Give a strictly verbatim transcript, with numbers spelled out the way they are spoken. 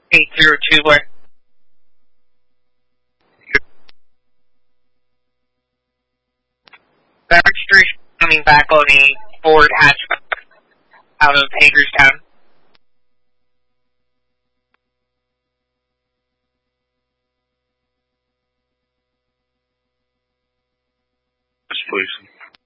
eight zero two, where? Registration coming back on a Ford hatchback out of Hagerstown. Yes, please.